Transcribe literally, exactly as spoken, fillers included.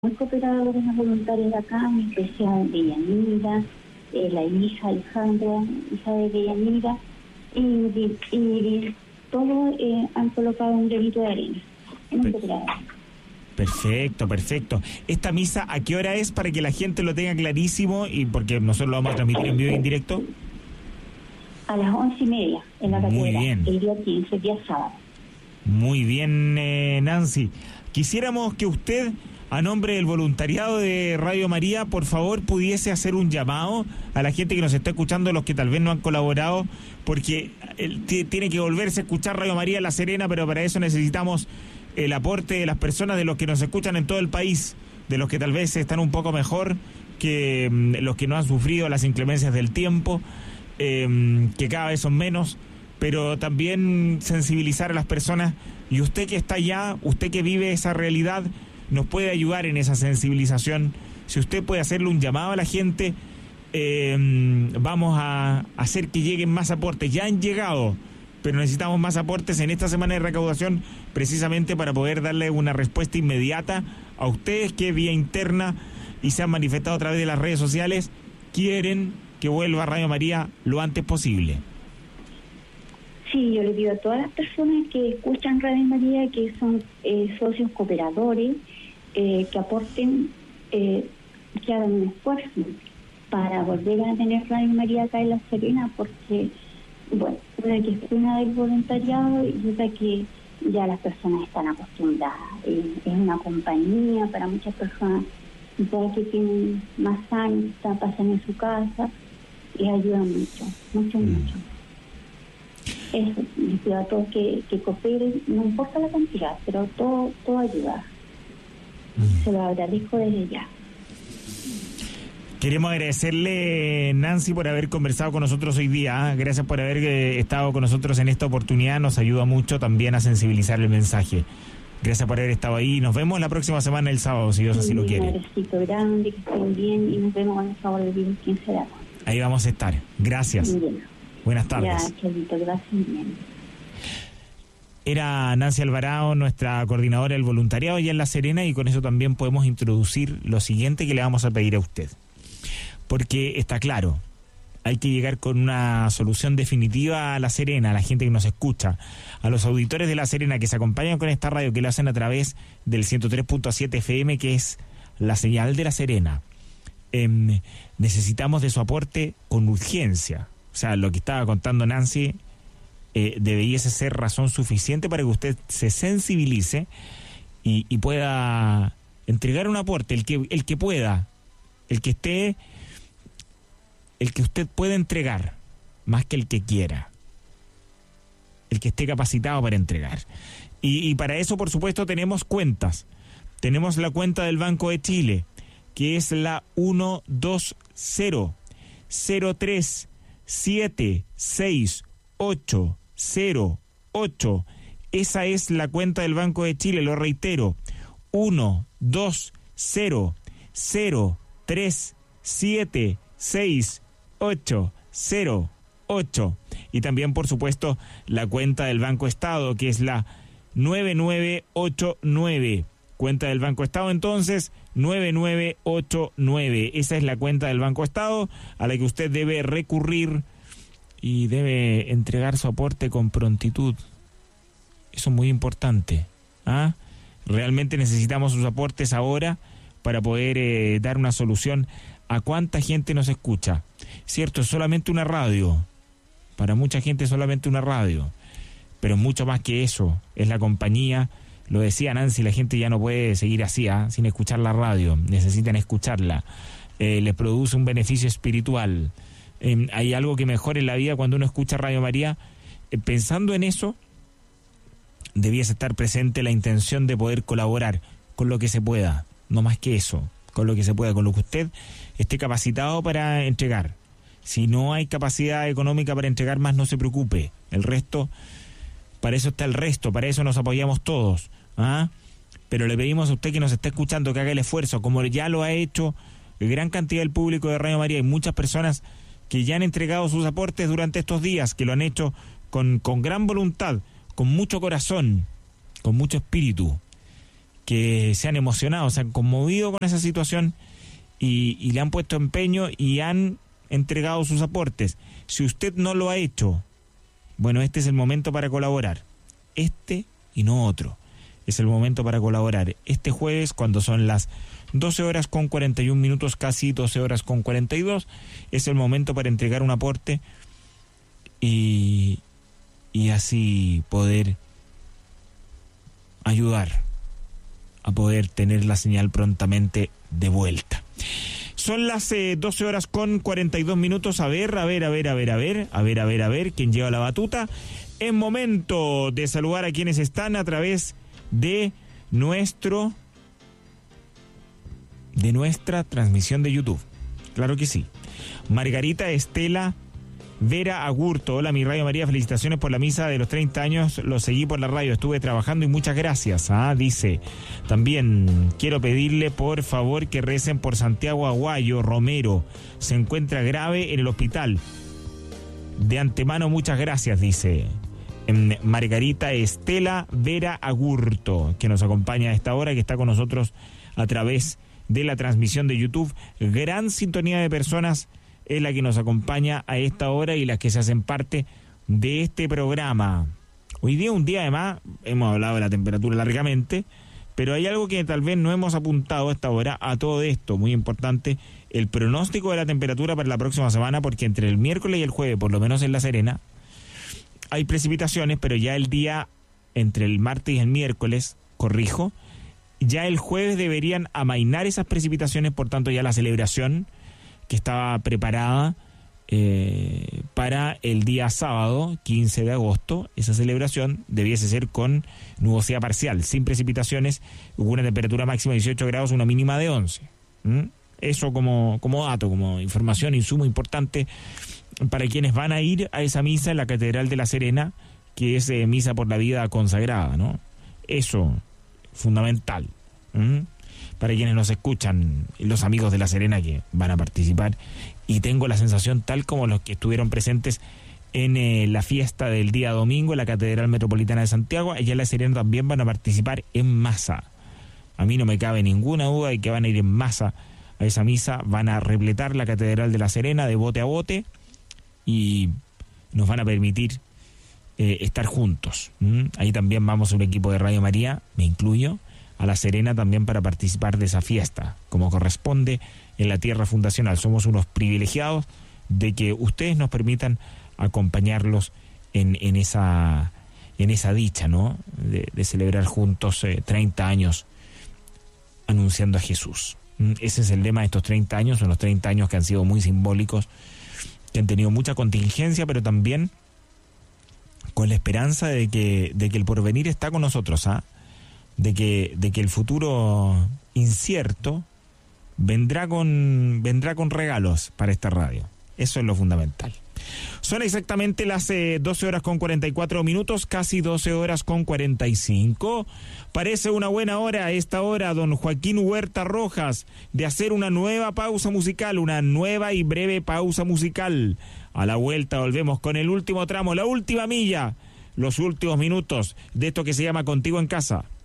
muy cooperadores voluntarios de acá, en especial de Yanira, eh, la hija Alejandra, hija de Yanira, y, y, y todos eh, han colocado un granito de arena en un cooperador. Perfecto, perfecto. ¿Esta misa a qué hora es para que la gente lo tenga clarísimo y porque nosotros lo vamos a transmitir en vivo y en directo? A las once y media en la catedral. Muy bien. El día quince, día sábado. Muy bien, eh, Nancy. Quisiéramos que usted, a nombre del voluntariado de Radio María, por favor pudiese hacer un llamado a la gente que nos está escuchando, los que tal vez no han colaborado, porque el, t- tiene que volverse a escuchar Radio María La Serena, pero para eso necesitamos el aporte de las personas, de los que nos escuchan en todo el país, de los que tal vez están un poco mejor que mm, los que no han sufrido las inclemencias del tiempo, eh, que cada vez son menos, pero también sensibilizar a las personas. Y usted que está allá, usted que vive esa realidad, nos puede ayudar en esa sensibilización. Si usted puede hacerle un llamado a la gente, eh, vamos a hacer que lleguen más aportes. Ya han llegado, pero necesitamos más aportes en esta semana de recaudación, precisamente para poder darle una respuesta inmediata a ustedes que vía interna y se han manifestado a través de las redes sociales, quieren que vuelva Radio María lo antes posible. Sí, yo le pido a todas las personas que escuchan Radio María, que son eh, socios cooperadores, eh, que aporten, eh, que hagan un esfuerzo para volver a tener Radio María acá en La Serena, porque, bueno, una que es una del voluntariado y otra que ya las personas están acostumbradas. Eh, es una compañía para muchas personas ya que tienen más años, pasan en su casa y ayudan mucho, mucho, mm. mucho. Eso, les pido a todos que, que cooperen, no importa la cantidad, pero todo, todo ayuda. Mm. Se lo agradezco desde ya. Queremos agradecerle, Nancy, por haber conversado con nosotros hoy día. Gracias por haber eh, estado con nosotros en esta oportunidad. Nos ayuda mucho también a sensibilizar el mensaje. Gracias por haber estado ahí. Nos vemos la próxima semana, el sábado, si Dios así lo quiere. Un abracito grande, que estén bien y nos vemos con el favor de Dios quince de agosto. Ahí vamos a estar. Gracias. Bien. Buenas tardes. Ya, Chelito, gracias. Bien. Era Nancy Alvarado, nuestra coordinadora del voluntariado allá en La Serena, y con eso también podemos introducir lo siguiente que le vamos a pedir a usted. Porque está claro, hay que llegar con una solución definitiva a La Serena, a la gente que nos escucha, a los auditores de La Serena que se acompañan con esta radio, que lo hacen a través del ciento tres punto siete F M, que es la señal de La Serena. Eh, necesitamos de su aporte con urgencia. O sea, lo que estaba contando Nancy eh, debería ser razón suficiente para que usted se sensibilice y, y pueda entregar un aporte, el que, el que pueda, el que esté, el que usted pueda entregar, más que el que quiera, el que esté capacitado para entregar. Y, y para eso, por supuesto, tenemos cuentas. Tenemos la cuenta del Banco de Chile, que es la uno dos cero cero tres siete seis ocho cero ocho. Esa es la cuenta del Banco de Chile, lo reitero, uno dos cero cero tres siete seis ocho cero ocho. Y también, por supuesto, la cuenta del Banco Estado, que es la nueve nueve ocho nueve. Cuenta del Banco Estado, entonces, nueve nueve ocho nueve. Esa es la cuenta del Banco Estado a la que usted debe recurrir y debe entregar su aporte con prontitud. Eso es muy importante. ¿Ah? Realmente necesitamos sus aportes ahora para poder eh, dar una solución a cuánta gente nos escucha. Cierto, es solamente una radio. Para mucha gente es solamente una radio. Pero mucho más que eso. Es la compañía. Lo decía Nancy, la gente ya no puede seguir así, ¿eh? sin escuchar la radio. Necesitan escucharla. Eh, les produce un beneficio espiritual. Eh, hay algo que mejora en la vida cuando uno escucha Radio María. Eh, pensando en eso, debiese estar presente la intención de poder colaborar con lo que se pueda. No más que eso. Con lo que se pueda, con lo que usted esté capacitado para entregar. Si no hay capacidad económica para entregar más, no se preocupe. El resto, para eso está el resto, para eso nos apoyamos todos. ¿Ah? Pero le pedimos a usted que nos esté escuchando que haga el esfuerzo, como ya lo ha hecho gran cantidad del público de Radio María. Hay muchas personas que ya han entregado sus aportes durante estos días, que lo han hecho con, con gran voluntad, con mucho corazón, con mucho espíritu, que se han emocionado, se han conmovido con esa situación y, y le han puesto empeño y han entregado sus aportes. Si usted no lo ha hecho, bueno, este es el momento para colaborar. Este y no otro. Es el momento para colaborar. Este jueves, cuando son las doce horas con cuarenta y un minutos, casi doce horas con cuarenta y dos, es el momento para entregar un aporte y, y así poder ayudar a poder tener la señal prontamente de vuelta. Son las eh, doce horas con cuarenta y dos minutos. A ver, a ver, a ver, a ver, a ver, a ver, a ver, a ver, quién lleva la batuta. Es momento de saludar a quienes están a través de nuestro, de nuestra transmisión de YouTube. Claro que sí. Margarita Estela Vera Agurto. Hola, mi Radio María, felicitaciones por la misa de los treinta años, lo seguí por la radio, estuve trabajando y muchas gracias. Ah, dice, también quiero pedirle por favor que recen por Santiago Aguayo Romero, se encuentra grave en el hospital. De antemano, muchas gracias, dice Margarita Estela Vera Agurto, que nos acompaña a esta hora, que está con nosotros a través de la transmisión de YouTube. Gran sintonía de personas es la que nos acompaña a esta hora y las que se hacen parte de este programa. Hoy día un día además, hemos hablado de la temperatura largamente, pero hay algo que tal vez no hemos apuntado a esta hora a todo esto, muy importante, el pronóstico de la temperatura para la próxima semana, porque entre el miércoles y el jueves, por lo menos en La Serena, hay precipitaciones, pero ya el día, entre el martes y el miércoles, corrijo, ya el jueves deberían amainar esas precipitaciones, por tanto ya la celebración que estaba preparada eh, para el día sábado, quince de agosto, esa celebración debiese ser con nubosidad parcial, sin precipitaciones, una temperatura máxima de dieciocho grados, una mínima de once. ¿Mm? Eso como, como dato, como información, insumo importante para quienes van a ir a esa misa en la Catedral de La Serena, que es eh, misa por la vida consagrada, ¿no? Eso, fundamental. ¿Mm? Para quienes nos escuchan, los amigos de La Serena que van a participar, y tengo la sensación, tal como los que estuvieron presentes en eh, la fiesta del día domingo en la Catedral Metropolitana de Santiago, allá en La Serena también van a participar en masa. A mí no me cabe ninguna duda de que van a ir en masa a esa misa, van a repletar la Catedral de La Serena de bote a bote y nos van a permitir eh, estar juntos. ¿Mm? Ahí también vamos un equipo de Radio María, me incluyo, a La Serena también para participar de esa fiesta, como corresponde en la tierra fundacional. Somos unos privilegiados de que ustedes nos permitan acompañarlos en, en, esa, en esa dicha, ¿no? De, de celebrar juntos eh, treinta años anunciando a Jesús. Ese es el lema de estos treinta años, son los treinta años que han sido muy simbólicos, que han tenido mucha contingencia, pero también con la esperanza de que, de que el porvenir está con nosotros, ¿ah? de que, de que el futuro incierto vendrá con, vendrá con regalos para esta radio. Eso es lo fundamental. Son exactamente las eh, doce horas con cuarenta y cuatro minutos, casi doce horas con cuarenta y cinco. Parece una buena hora a esta hora, don Joaquín Huerta Rojas, de hacer una nueva pausa musical, una nueva y breve pausa musical. A la vuelta volvemos con el último tramo, la última milla, los últimos minutos de esto que se llama Contigo en Casa.